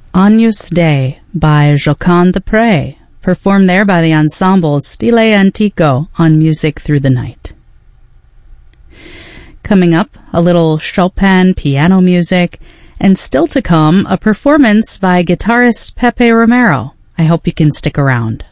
Agnus Dei by Jocond the Pré, performed there by the ensemble Stile Antico on Music Through the Night. Coming up, a little Chopin piano music, and still to come, a performance by guitarist Pepe Romero. I hope you can stick around.